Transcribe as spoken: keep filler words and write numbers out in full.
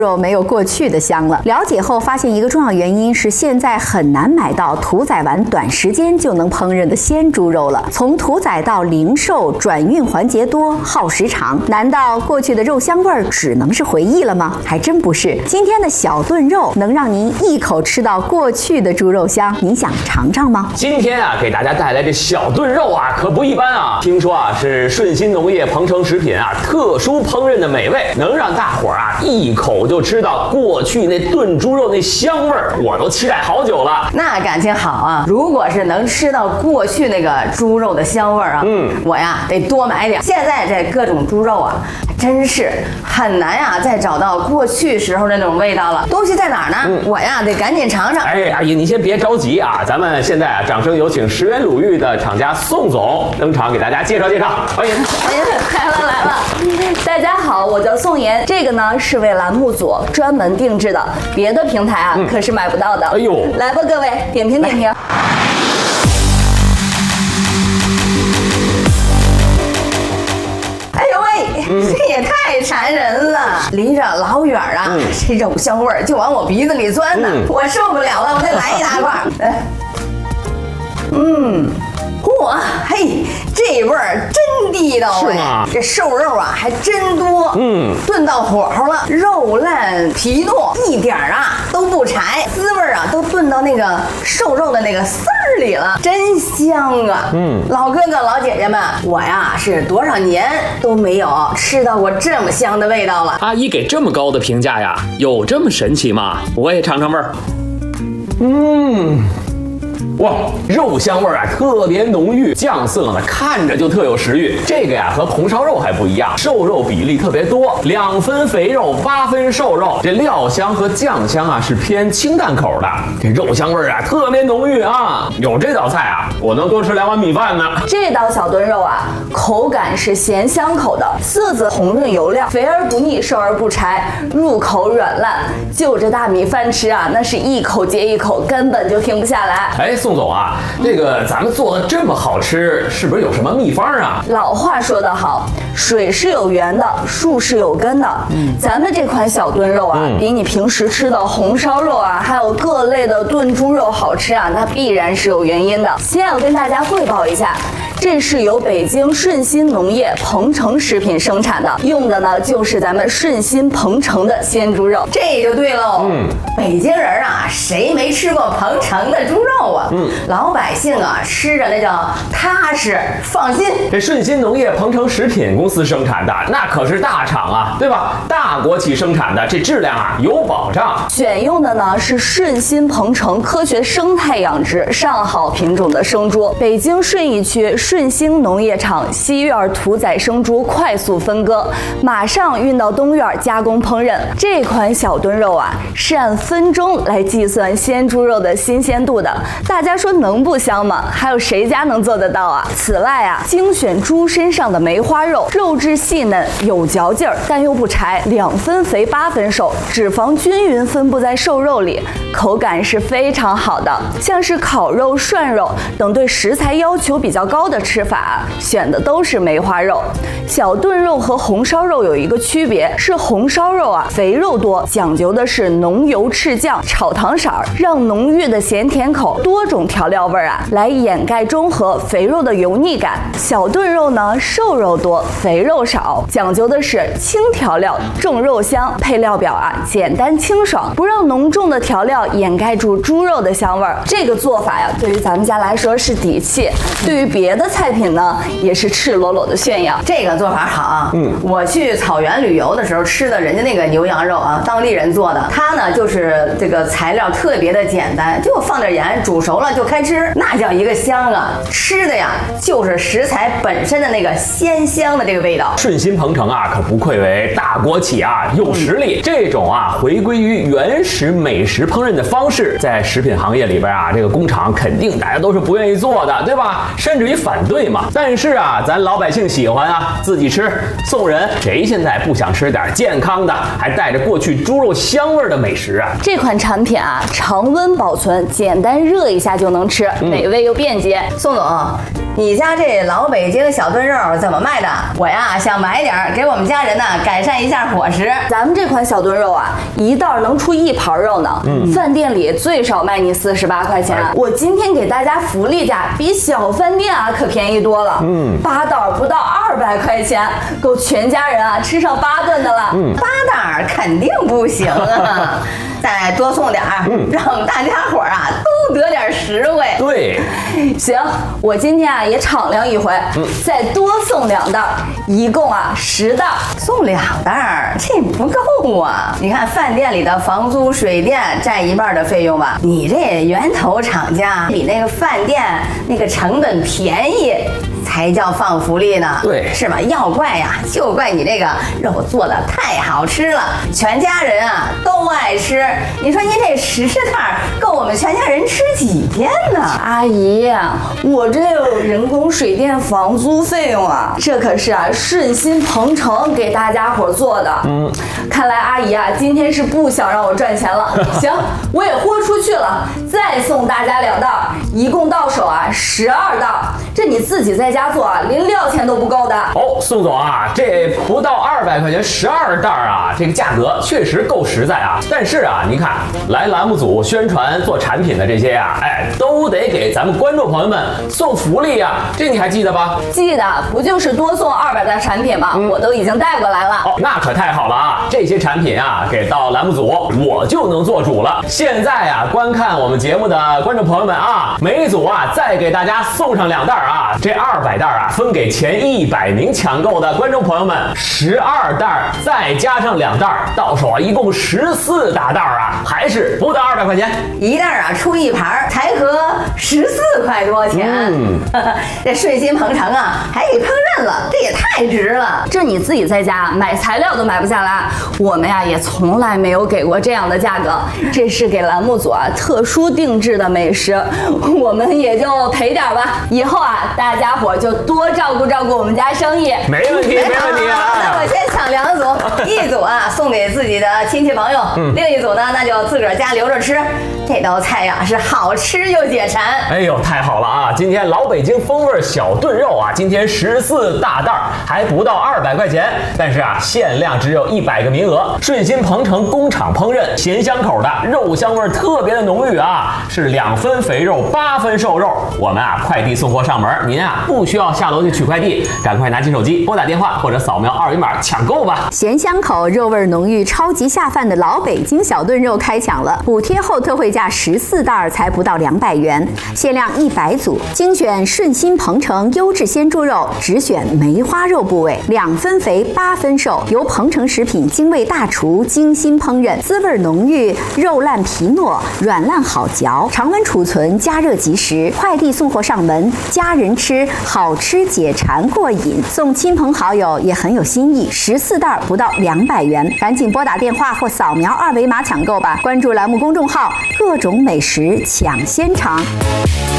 肉没有过去的香了。了解后发现，一个重要原因是现在很难买到屠宰完短时间就能烹饪的鲜猪肉了。从屠宰到零售，转运环节多，耗时长。难道过去的肉香味儿只能是回忆了吗？还真不是。今天的小炖肉能让您一口吃到过去的猪肉香，您想尝尝吗？ 今天啊，给大家带来这小炖肉啊，可不一般啊！听说啊，是顺鑫农业鹏程食品啊特殊烹饪的美味，能让大伙儿啊一口就吃到过去那炖猪肉那香味儿，我都期待好久了。 那感情好啊！如果是能吃到过去那个猪肉的香味儿啊，嗯，我呀得多买点。现在这各种猪肉啊，真是很难呀、啊，再找到过去时候的那种味道了。东西在哪儿呢？嗯、我呀得赶紧尝尝。 哎，阿姨，你先别着急啊，咱们现在啊，掌声有请石原鲁豫的厂家宋总登场，给大家介绍介绍。欢迎！ 哎呀，来了来了！大家好，我叫宋妍，这个呢是为栏目组专门定制的，别的平台啊、嗯、可是买不到的。哎呦，来吧各位，点评点评。哎呦喂，嗯、这也太馋人了！离着老远啊，嗯、这肉香味儿就往我鼻子里钻呢，嗯、我受不了了，我再来一大块。嗯。哇嘿，这味儿真地道哎！是吗？这瘦肉啊还真多，嗯，炖到火候了，肉烂皮糯，一点儿啊都不柴，滋味啊都炖到那个瘦肉的那个丝儿里了，真香啊！嗯，老哥哥老姐姐们，我呀是多少年都没有吃到过这么香的味道了。 阿姨给这么高的评价呀，有这么神奇吗？我也尝尝味儿。嗯。哇，肉香味儿啊特别浓郁，酱色呢看着就特有食欲。这个呀和红烧肉还不一样，瘦肉比例特别多，两分肥肉，八分瘦肉。这料香和酱香啊是偏清淡口的，这肉香味儿啊特别浓郁啊。有这道菜啊，我能多吃两碗米饭呢。 这道小炖肉啊，口感是咸香口的，色泽红润油亮，肥而不腻，瘦而不柴，入口软烂。就着大米饭吃啊，那是一口接一口，根本就停不下来。 哎，宋总啊，这个咱们做的这么好吃，是不是有什么秘方啊？ 老话说得好，水是有源的，树是有根的。嗯，咱们这款小炖肉啊，嗯、比你平时吃的红烧肉啊，还有各类的炖猪肉好吃啊，那必然是有原因的。先要跟大家汇报一下。这是由北京顺鑫农业鹏程食品生产的，用的呢就是咱们顺鑫鹏程的鲜猪肉，这就对喽。嗯，北京人啊，谁没吃过鹏程的猪肉啊？嗯，老百姓啊，吃着那叫踏实放心。 这顺鑫农业鹏程食品公司生产的，那可是大厂啊，对吧？大国企生产的，这质量啊有保障。 选用的呢是顺鑫鹏程科学生态养殖上好品种的生猪，北京顺义区顺兴农业场西院屠宰生猪快速分割，马上运到东院加工烹饪。这款小炖肉啊，是按分钟来计算鲜猪肉的新鲜度的。大家说能不香吗？还有谁家能做得到啊？此外啊，精选猪身上的梅花肉，肉质细嫩，有嚼劲儿，但又不柴，两分肥八分瘦，脂肪均匀分布在瘦肉里，口感是非常好的。像是烤肉、涮肉等对食材要求比较高的吃法，选的都是梅花肉。小炖肉和红烧肉有一个区别，是红烧肉啊肥肉多，讲究的是浓油赤酱、炒糖色儿，让浓郁的咸甜口、多种调料味儿啊来掩盖中和肥肉的油腻感。小炖肉呢瘦肉多，肥肉少，讲究的是轻调料、重肉香，配料表啊简单清爽，不让浓重的调料掩盖住猪肉的香味儿。这个做法呀，对于咱们家来说是底气，对于别的菜品呢也是赤裸裸的炫耀。这个做法好啊，嗯，我去草原旅游的时候吃的人家那个牛羊肉啊，当地人做的，它呢就是这个材料特别的简单，就放点盐，煮熟了就开吃，那叫一个香啊！吃的呀就是食材本身的那个鲜香的这个味道。 顺鑫鹏程啊，可不愧为大国企啊，有实力。嗯、这种啊回归于原始美食烹饪的方式，在食品行业里边啊，这个工厂肯定大家都是不愿意做的，对吧？甚至于反对嘛。但是啊，咱老百姓喜欢啊，自己吃送人，谁现在不想吃点健康的，还带着过去猪肉香味的美食啊？ 这款产品啊，常温保存，简单热一下就能吃，嗯、美味又便捷。 宋总，你家这老北京小炖肉怎么卖的？我呀想买点儿，给我们家人呢改善一下伙食。 咱们这款小炖肉啊，一袋能出一盘肉呢。嗯，饭店里最少卖你四十八块钱，我今天给大家福利价，比小饭店啊可便宜多了。嗯，八袋不到二百块钱，够全家人啊吃上八顿的了。 嗯，八袋肯定不行啊。再多送点儿，嗯、让大家伙儿啊都得点实惠。 对， 行，我今天啊也敞亮一回，嗯、再多送两袋，一共啊十袋。 送两袋这不够啊！你看饭店里的房租、水电占一半的费用吧，你这源头厂家比那个饭店那个成本便宜。才叫放福利呢， 对， 是吧？要怪呀，就怪你这个肉做的太好吃了，全家人啊都爱吃。你说您这十袋够我们全家人吃几天呢？ 阿姨，我这有人工、水电、房租费用啊，这可是啊顺心鹏程给大家伙做的。嗯，看来阿姨啊今天是不想让我赚钱了。行，我也豁出去了，再送大家两袋，一共到手啊十二袋。这你自己在家做啊，连料钱都不够的。 哦，宋总啊，这不到二百块钱十二袋啊，这个价格确实够实在啊。但是啊，你看来栏目组宣传做产品的这些啊，哎，都得给咱们观众朋友们送福利啊，这你还记得吧？ 记得，不就是多送二百袋产品吗？嗯、我都已经带过来了。 哦，那可太好了啊！这些产品啊，给到栏目组，我就能做主了。现在啊，观看我们节目的观众朋友们啊，每组啊再给大家送上两袋啊，这二百袋啊分给前一百名抢购的观众朋友们，十二袋再加上两袋，到手啊一共十四大袋啊，还是不到二百块钱。 一袋啊出一盘，才合十四块多钱。嗯，这顺心鹏程啊还给烹饪了，这也太值了。 这你自己在家买材料都买不下来，我们呀也从来没有给过这样的价格。这是给栏目组啊特殊定制的美食，我们也就赔点吧。以后啊大家伙就多照顾照顾我们家生意。 没问题，没问题啊！ 那我先抢两组，一组啊送给自己的亲戚朋友，嗯、另一组呢那就自个儿家留着吃。这道菜呀、啊、是好吃又解馋。 哎呦，太好了啊！今天老北京风味小炖肉啊，今天十四大袋，还不到二百块钱，但是啊限量只有一百个名额。顺心鹏程工厂烹饪，咸香口的，肉香味特别的浓郁啊，是两分肥肉八分瘦肉。我们啊快递送货上门，您啊不需要下楼去取快递，赶快拿起手机拨打电话或者扫描二维码抢购吧。 咸香口、肉味浓郁、超级下饭的老北京小炖肉开抢了，补贴后特惠价十四袋才不到两百元，限量一百组，精选顺心鹏程优质鲜猪肉，只选梅花肉部位，两分肥八分瘦，由鹏程食品精卫大厨精心烹饪，滋味浓郁，肉烂皮糯，软烂好嚼，常温储存，加热即食，快递送货上门，家人吃好吃解馋过瘾，送亲朋好友也很有新意。十四袋不到两百元，赶紧拨打电话或扫描二维码抢购吧！关注栏目公众号，各种美食抢先尝。